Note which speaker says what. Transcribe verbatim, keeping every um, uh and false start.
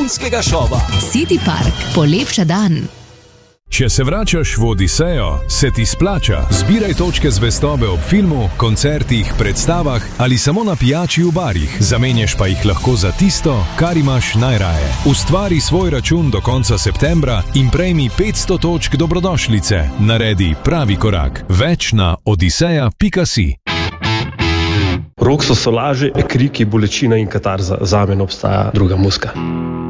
Speaker 1: vrhunskega šova.
Speaker 2: City Park, polepša dan.
Speaker 3: Če se vračaš v Odisejo, se ti splača. Zbiraj točke zvestobe ob filmu, koncertih, predstavah ali samo na pijači v barih. Zamenjaš pa jih lahko za tisto, kar imaš najraje. Ustvari svoj račun do konca septembra in prejmi petsto točk dobrodošlice. Naredi pravi korak. Več na odiseja pika si.
Speaker 4: Rok so solaže, kriki, bolečina in katarza. Zame ne obstaja druga muzika.